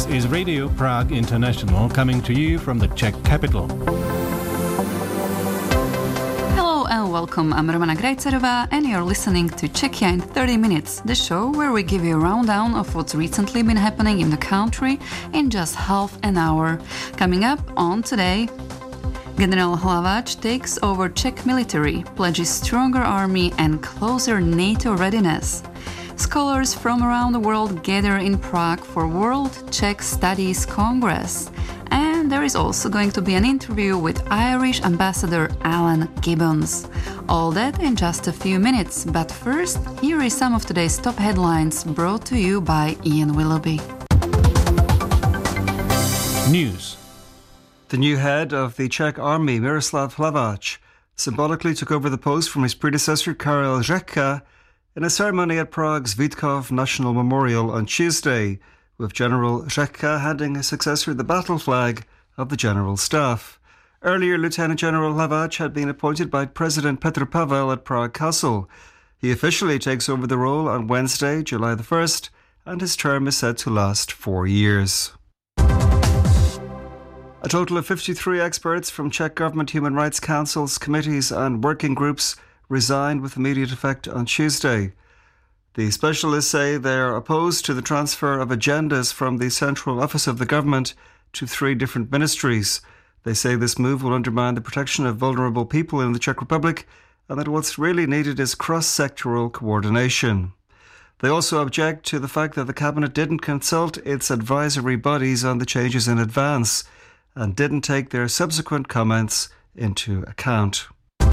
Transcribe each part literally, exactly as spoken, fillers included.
This is Radio Prague International coming to you from the Czech capital. Hello and welcome. I'm Romana Grajcerová and you're listening to Czechia in thirty minutes, the show where we give you a rundown of what's recently been happening in the country in just half an hour. Coming up on today, General Hlavač takes over Czech military, pledges stronger army and closer NATO readiness. Scholars from around the world gather in Prague for World Czech Studies Congress. And there is also going to be an interview with Irish Ambassador Alan Gibbons. All that in just a few minutes, but first, here is some of today's top headlines brought to you by Ian Willoughby. News. The new head of the Czech army, Miroslav Hlavač, symbolically took over the post from his predecessor, Karel Řehka, in a ceremony at Prague's Vítkov National Memorial on Tuesday, with General Řehka handing his successor the battle flag of the General Staff. Earlier, Lieutenant General Hlavač had been appointed by President Petr Pavel at Prague Castle. He officially takes over the role on Wednesday, July the first, and his term is set to last four years. A total of fifty-three experts from Czech government human rights councils, committees and working groups resigned with immediate effect on Tuesday. The specialists say they are opposed to the transfer of agendas from the central office of the government to three different ministries. They say this move will undermine the protection of vulnerable people in the Czech Republic and that what's really needed is cross-sectoral coordination. They also object to the fact that the cabinet didn't consult its advisory bodies on the changes in advance and didn't take their subsequent comments into account.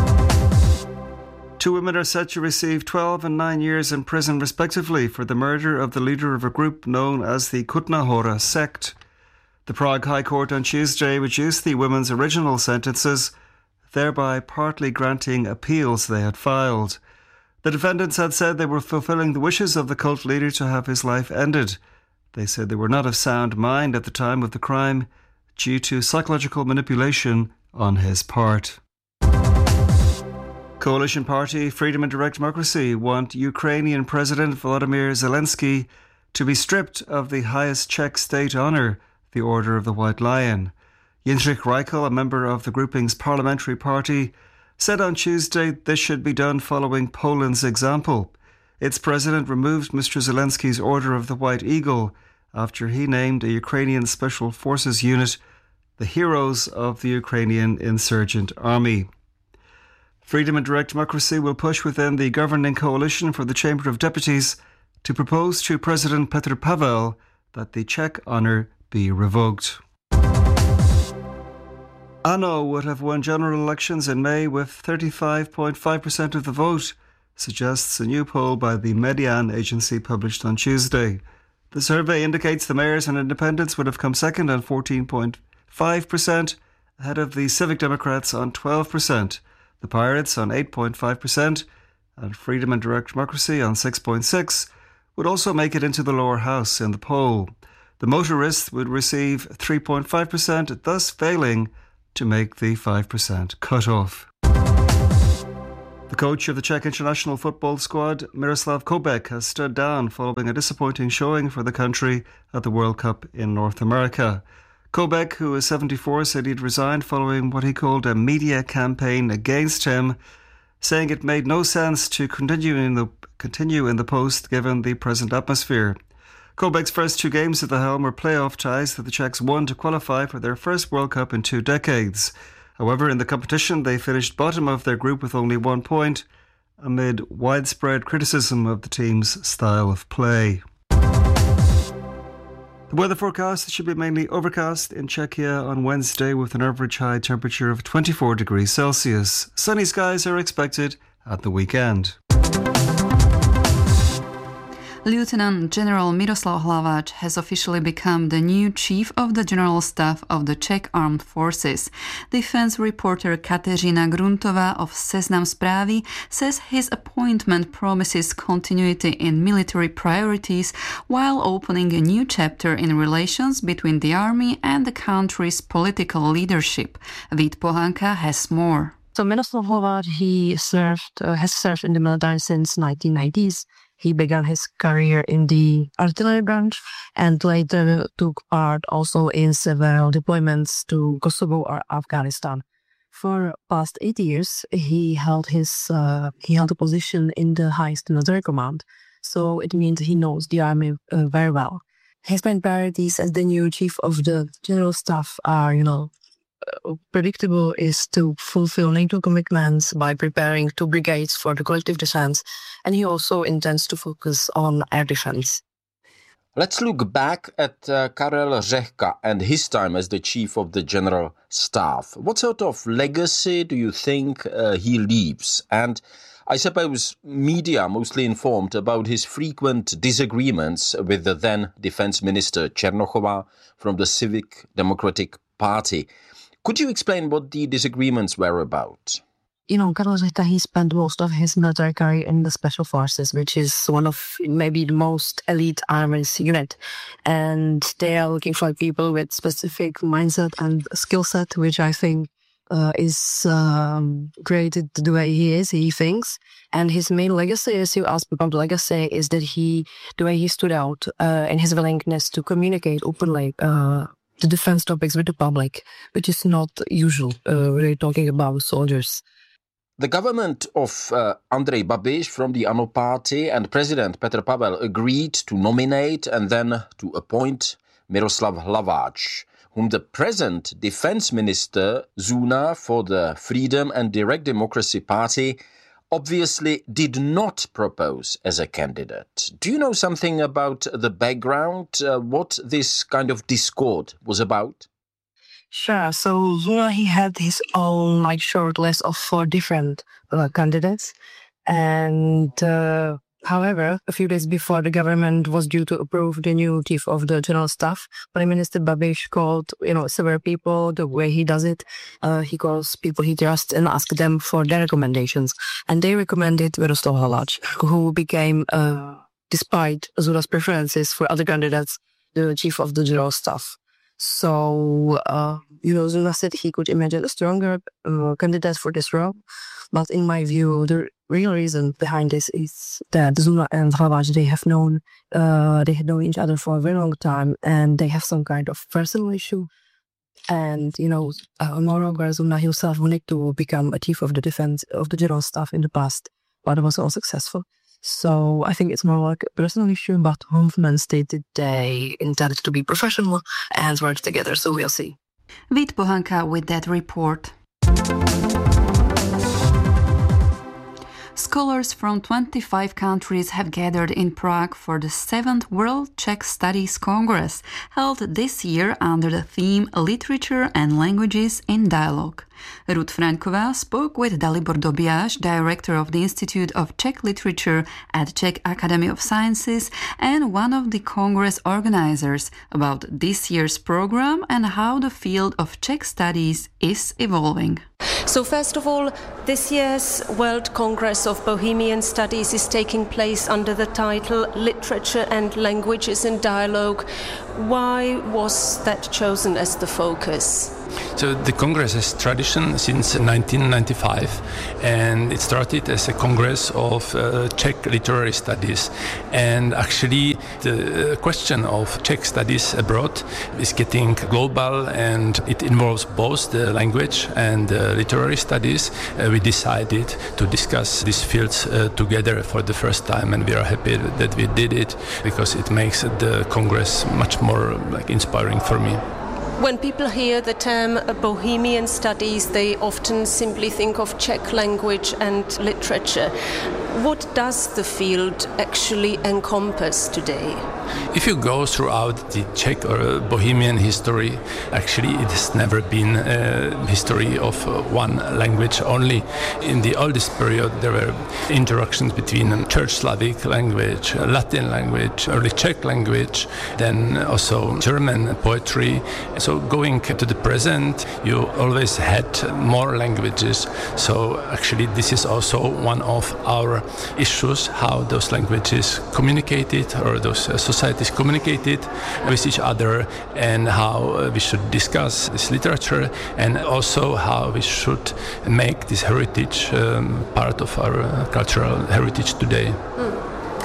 Two women are set to receive twelve and nine years in prison respectively for the murder of the leader of a group known as the Kutná Hora sect. The Prague High Court on Tuesday reduced the women's original sentences, thereby partly granting appeals they had filed. The defendants had said they were fulfilling the wishes of the cult leader to have his life ended. They said they were not of sound mind at the time of the crime due to psychological manipulation on his part. Coalition party Freedom and Direct Democracy want Ukrainian President Volodymyr Zelensky to be stripped of the highest Czech state honour, the Order of the White Lion. Jindřich Reichel, a member of the grouping's parliamentary party, said on Tuesday this should be done following Poland's example. Its president removed Mister Zelensky's Order of the White Eagle after he named a Ukrainian Special Forces unit the heroes of the Ukrainian insurgent army. Freedom and Direct Democracy will push within the governing coalition for the Chamber of Deputies to propose to President Petr Pavel that the Czech honour be revoked. ANO would have won general elections in May with thirty-five point five percent of the vote, suggests a new poll by the Median agency published on Tuesday. The survey indicates the mayors and independents would have come second on fourteen point five percent, ahead of the Civic Democrats on twelve percent. The Pirates on eight point five percent and Freedom and Direct Democracy on six point six percent would also make it into the lower house in the poll. The Motorists would receive three point five percent, thus failing to make the five percent cut-off. The coach of the Czech international football squad, Miroslav Koubek, has stood down following a disappointing showing for the country at the World Cup in North America. Koubek, who is seventy-four, said he'd resigned following what he called a media campaign against him, saying it made no sense to continue in the continue in the post given the present atmosphere. Koubek's first two games at the helm were playoff ties that the Czechs won to qualify for their first World Cup in two decades. However, in the competition, they finished bottom of their group with only one point, amid widespread criticism of the team's style of play. The weather forecast should be mainly overcast in Czechia on Wednesday with an average high temperature of twenty-four degrees Celsius. Sunny skies are expected at the weekend. Lieutenant General Miroslav Hlavač has officially become the new Chief of the General Staff of the Czech Armed Forces. Defense reporter Kateřina Gruntová of Seznam Zprávy says his appointment promises continuity in military priorities while opening a new chapter in relations between the army and the country's political leadership. Vít Pohanka has more. So Miroslav Hlavač, he served, uh, has served in the military since nineteen nineties. He began his career in the artillery branch and later took part also in several deployments to Kosovo or Afghanistan. For past eight years, he held his uh, he held a position in the highest military command, so it means he knows the army uh, very well. His main priorities as the new chief of the general staff are, you know, uh, predictable, is to fulfill NATO commitments by preparing two brigades for the collective defense, and he also intends to focus on air defense. Let's look back at uh, Karel Řehka and his time as the chief of the general staff. What sort of legacy do you think uh, he leaves? And I suppose media mostly informed about his frequent disagreements with the then defense minister Černochová from the Civic Democratic Party. Could you explain what the disagreements were about? You know, Karel Řehka, he spent most of his military career in the Special Forces, which is one of maybe the most elite armies unit. And they are looking for people with specific mindset and skill set, which I think uh, is um, created the way he is, he thinks. And his main legacy, as you asked about legacy, is that he, the way he stood out uh, in his willingness to communicate openly uh, the defense topics with the public, which is not usual, uh, really talking about soldiers. The government of uh, Andrej Babiš from the ANO party and President Petr Pavel agreed to nominate and then to appoint Miroslav Hlaváč, whom the present defense minister Zuna for the Freedom and Direct Democracy Party obviously did not propose as a candidate. Do you know something about the background, uh, what this kind of discord was about? Sure. So Zuna, he had his own like short list of four different uh, candidates. And uh, however, a few days before the government was due to approve the new chief of the general staff, Prime Minister Babiš called, you know, several people. The way he does it, uh, he calls people he trusts and asks them for their recommendations. And they recommended Miroslav Hlaváč, who became, uh, despite Zuna's preferences for other candidates, the chief of the general staff. So, uh, you know, Zuna said he could imagine a stronger uh, candidate for this role. But in my view, the real reason behind this is that Zuna and Hlaváč, they have known, uh, they had known each other for a very long time, and they have some kind of personal issue. And, you know, uh, moreover, Zuna himself wanted to become a chief of the defense of the general staff in the past, but it was unsuccessful. So I think it's more like a personal issue, but Hofmann stated they intended to be professional and work together, so we'll see. Vít Pohanka with that report. Scholars from twenty-five countries have gathered in Prague for the seventh World Czech Studies Congress, held this year under the theme Literature and Languages in Dialogue. Ruth Franková spoke with Dalibor Dobiaš, director of the Institute of Czech Literature at Czech Academy of Sciences and one of the Congress organizers, about this year's program and how the field of Czech studies is evolving. So first of all, this year's World Congress of Bohemian Studies is taking place under the title Literature and Languages in Dialogue. Why was that chosen as the focus? So the Congress has tradition since nineteen ninety-five, and it started as a Congress of uh, Czech literary studies. And actually the question of Czech studies abroad is getting global, and it involves both the language and the literary studies. Uh, we decided to discuss these fields uh, together for the first time, and we are happy that we did it because it makes the Congress much more like inspiring for me. When people hear the term Bohemian Studies, they often simply think of Czech language and literature. What does the field actually encompass today? If you go throughout the Czech or Bohemian history, actually it has never been a history of one language only. In the oldest period there were interactions between Church Slavic language, Latin language, early Czech language, then also German poetry. So going to the present, you always had more languages. So actually this is also one of our issues, how those languages communicated or those uh, societies communicated with each other, and how uh, we should discuss this literature, and also how we should make this heritage um, part of our uh, cultural heritage today. Mm.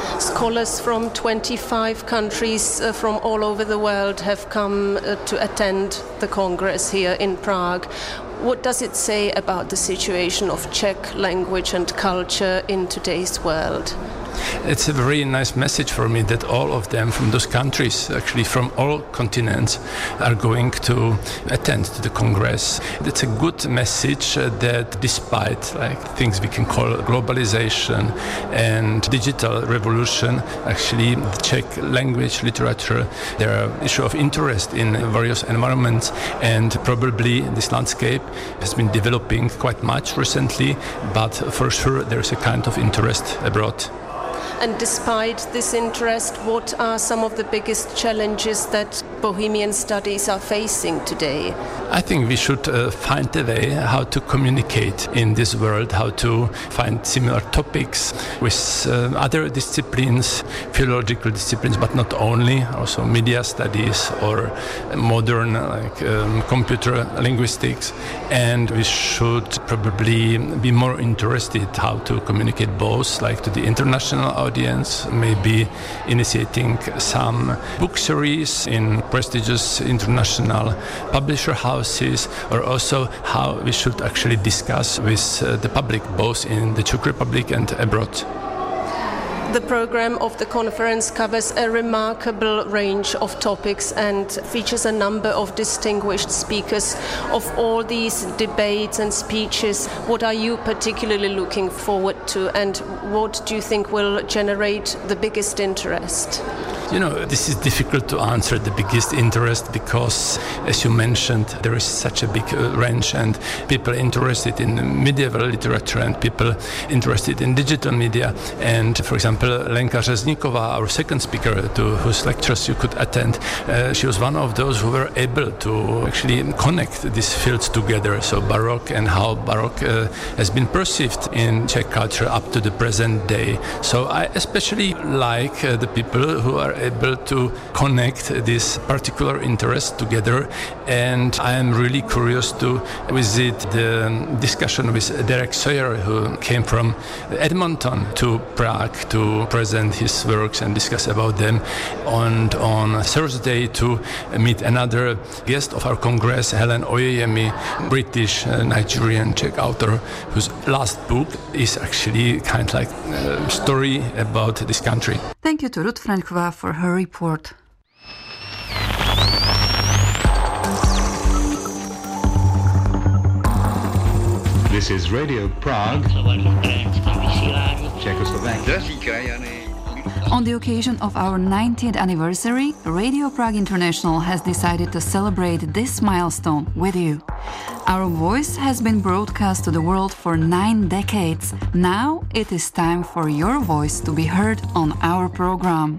Scholars from twenty-five countries uh, from all over the world have come uh, to attend the Congress here in Prague. What does it say about the situation of Czech language and culture in today's world? It's a very nice message for me that all of them from those countries, actually from all continents, are going to attend to the Congress. It's a good message uh, that despite like things we can call globalization and digital revolution, actually the Czech language, literature, there are issue of interest in various environments, and probably this landscape has been developing quite much recently, but for sure there's a kind of interest abroad. And despite this interest, what are some of the biggest challenges that Bohemian studies are facing today? I think we should uh, find a way how to communicate in this world, how to find similar topics with uh, other disciplines, philological disciplines, but not only, also media studies or modern like um, computer linguistics. And we should probably be more interested how to communicate both, like to the international audience, maybe initiating some book series in prestigious international publisher houses, or also how we should actually discuss with uh, the public, both in the Czech Republic and abroad. The program of the conference covers a remarkable range of topics and features a number of distinguished speakers. Of all these debates and speeches, what are you particularly looking forward to, and what do you think will generate the biggest interest? You know, this is difficult to answer the biggest interest because, as you mentioned, there is such a big uh, range, and people interested in medieval literature and people interested in digital media. And, for example, Lenka Řezníková, our second speaker to whose lectures you could attend, uh, she was one of those who were able to actually connect these fields together. So Baroque and how Baroque uh, has been perceived in Czech culture up to the present day. So I especially like uh, the people who are able to connect this particular interest together, and I am really curious to visit the discussion with Derek Sawyer, who came from Edmonton to Prague to present his works and discuss about them, and on Thursday to meet another guest of our Congress, Helen Oyeyemi, British, uh, Nigerian, Czech author, whose last book is actually kind of like a story about this country. Thank you to Ruth Franková for her report. This is Radio Prague, Czechoslovakia. On the occasion of our ninetieth anniversary, Radio Prague International has decided to celebrate this milestone with you. Our voice has been broadcast to the world for nine decades. Now it is time for your voice to be heard on our program.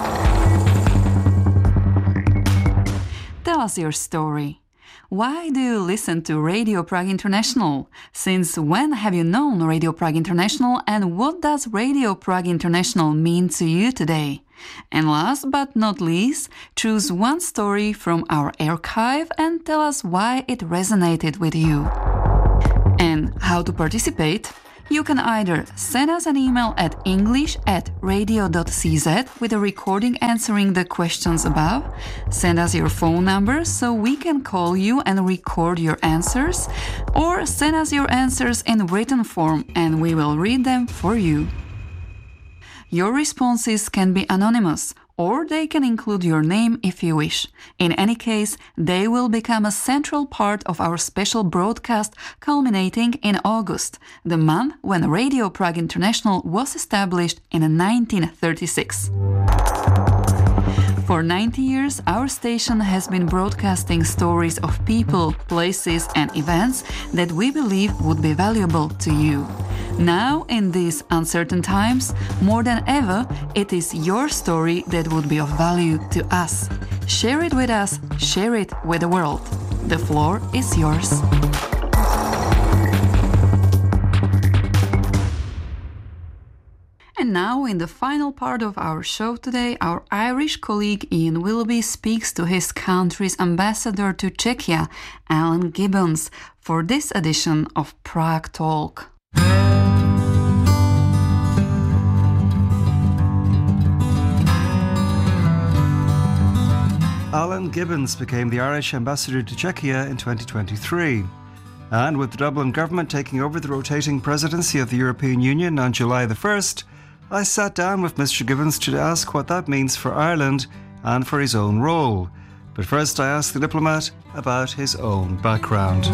Tell us your story. Why do you listen to Radio Prague International? Since when have you known Radio Prague International, and what does Radio Prague International mean to you today? And last but not least, choose one story from our archive and tell us why it resonated with you. And how to participate? You can either send us an email at english at radio dot c z with a recording answering the questions above, send us your phone number so we can call you and record your answers, or send us your answers in written form and we will read them for you. Your responses can be anonymous, or they can include your name if you wish. In any case, they will become a central part of our special broadcast culminating in August, the month when Radio Prague International was established in nineteen thirty-six. For ninety years, our station has been broadcasting stories of people, places and events that we believe would be valuable to you. Now, in these uncertain times, more than ever, it is your story that would be of value to us. Share it with us, share it with the world. The floor is yours. And now, in the final part of our show today, our Irish colleague Ian Willoughby speaks to his country's ambassador to Czechia, Alan Gibbons, for this edition of Prague Talk. Alan Gibbons became the Irish ambassador to Czechia in twenty twenty-three. And with the Dublin government taking over the rotating presidency of the European Union on July the first, I sat down with Mister Gibbons to ask what that means for Ireland and for his own role. But first I asked the diplomat about his own background.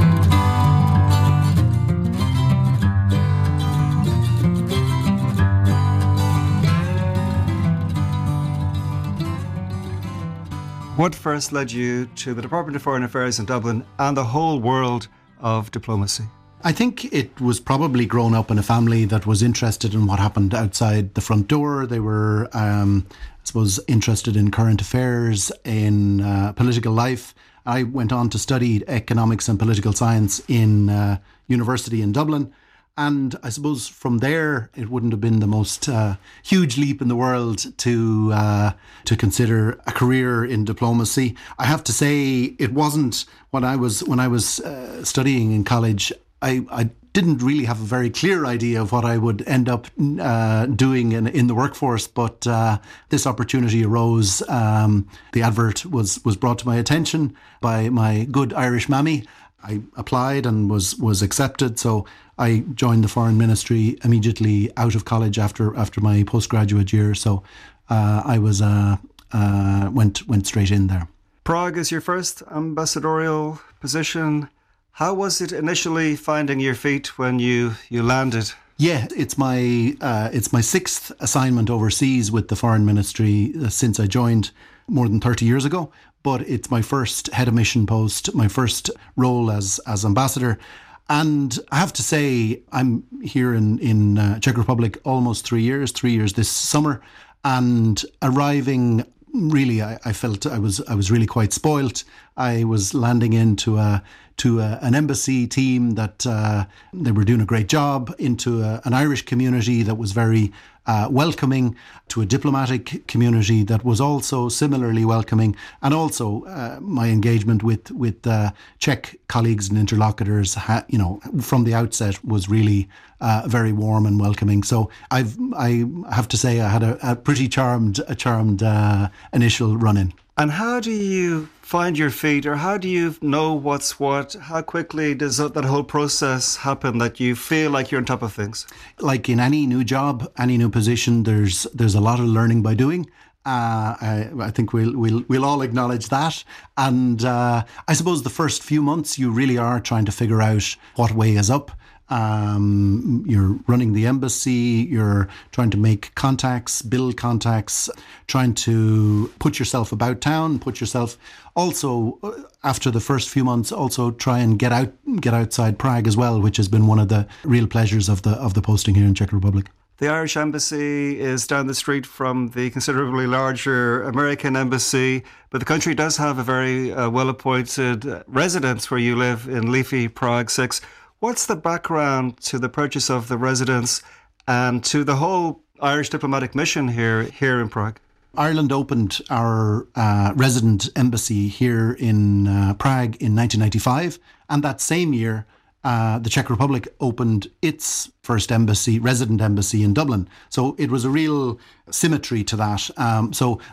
What first led you to the Department of Foreign Affairs in Dublin and the whole world of diplomacy? I think it was probably grown up in a family that was interested in what happened outside the front door. They were, um, I suppose, interested in current affairs, in uh, political life. I went on to study economics and political science in uh, university in Dublin. And I suppose from there, it wouldn't have been the most uh, huge leap in the world to uh, to consider a career in diplomacy. I have to say, it wasn't when I was when I was uh, studying in college. I, I didn't really have a very clear idea of what I would end up uh, doing in, in the workforce, but uh, this opportunity arose. Um, the advert was was brought to my attention by my good Irish mammy. I applied and was was accepted, so I joined the Foreign Ministry immediately out of college after after my postgraduate year. So uh, I was uh, uh, went went straight in there. Prague is your first ambassadorial position. How was it initially finding your feet when you, you landed? Yeah, it's my uh, it's my sixth assignment overseas with the Foreign Ministry uh, since I joined more than thirty years ago. But it's my first head of mission post, my first role as as ambassador. And I have to say, I'm here in, in uh, Czech Republic almost three years, three years this summer. And arriving, really, I, I felt I was I was really quite spoilt. I was landing into a to a, an embassy team that uh, they were doing a great job, into a, an Irish community that was very uh, welcoming, to a diplomatic community that was also similarly welcoming, and also uh, my engagement with with uh, Czech colleagues and interlocutors, ha- you know, from the outset was really uh, very warm and welcoming. So I've I have to say I had a, a pretty charmed a charmed uh, initial run in. And how do you find your feet, or how do you know what's what? How quickly does that whole process happen that you feel like you're on top of things? Like in any new job, any new position, there's there's a lot of learning by doing. Uh, I, I think we'll we'll we'll all acknowledge that. And uh, I suppose the first few months you really are trying to figure out what way is up. Um, you're running the embassy, you're trying to make contacts, build contacts, trying to put yourself about town, put yourself also, after the first few months, also try and get out, get outside Prague as well, which has been one of the real pleasures of the of the posting here in Czech Republic. The Irish Embassy is down the street from the considerably larger American Embassy, but the country does have a very uh, well-appointed residence where you live in leafy Prague six. What's the background to the purchase of the residence and to the whole Irish diplomatic mission here here in Prague? Ireland opened our uh, resident embassy here in uh, Prague in nineteen ninety-five, and that same year uh, the Czech Republic opened its first embassy, resident embassy in Dublin. So it was a real symmetry to that. Um, so